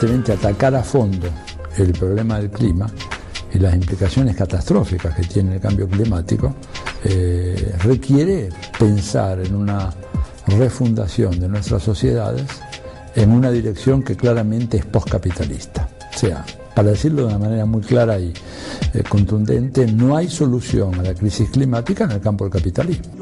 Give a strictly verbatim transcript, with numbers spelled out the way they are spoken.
evidentemente atacar a fondo el problema del clima y las implicaciones catastróficas que tiene el cambio climático eh, requiere pensar en una refundación de nuestras sociedades en una dirección que claramente es postcapitalista. O sea, para decirlo de una manera muy clara y eh, contundente, no hay solución a la crisis climática en el campo del capitalismo.